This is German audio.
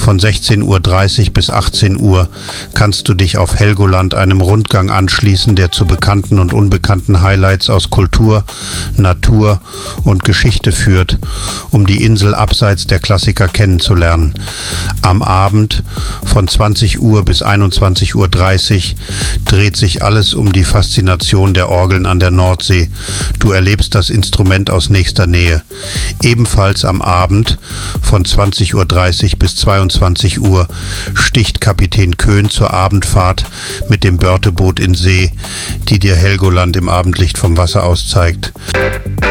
Von 16:30 Uhr bis 18 Uhr kannst du dich auf Helgoland einem Rundgang anschließen, der zu bekannten und unbekannten Highlights aus Kultur, Natur und Geschichte führt, um die Insel abseits der Klassiker kennenzulernen. Am Abend von 20 Uhr bis 21:30 Uhr dreht sich alles um die Faszination der Orgeln an der Nordsee. Du erlebst das Instrument aus nächster Nähe. Ebenfalls am Abend von 20:30 Uhr bis 22 Uhr sticht Kapitän Köhn zur Abendfahrt mit dem Börteboot in See, die dir Helgoland im Abendlicht vom Wasser aus zeigt.